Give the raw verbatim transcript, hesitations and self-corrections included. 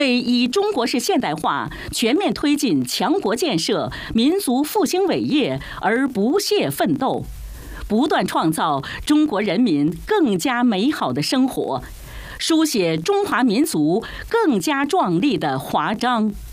为以中国式现代化全面推进强国建设、民族复兴伟业而不懈奋斗，不断创造中国人民更加美好的生活，书写中华民族更加壮丽的华章。